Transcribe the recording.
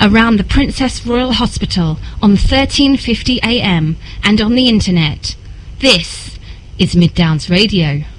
around the Princess Royal Hospital on 1350 AM and on the internet. This is Mid Downs Radio.